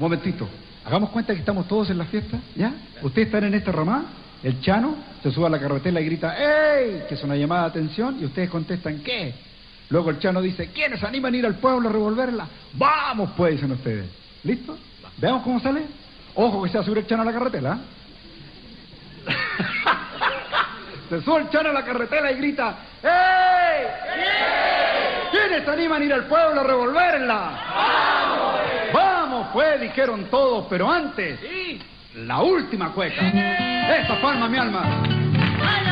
Momentito. Hagamos cuenta que estamos todos en la fiesta, ¿ya? Ustedes están en esta ramada, el Chano se sube a la carretela y grita ¡Ey! Que es una llamada de atención y ustedes contestan ¿qué? Luego el Chano dice ¿quiénes animan a ir al pueblo a revolverla? ¡Vamos pues! Dicen ustedes. ¿Listo? Veamos cómo sale. Ojo que se va a subir el Chano a la carretela. Se sube el Chano a la carretela y grita ¡Ey! ¿Quiénes animan a ir al pueblo a revolverla? ¡Vamos! ¡Vamos pues! Dijeron todos, pero antes, la última cueca. Esa palma, mi alma.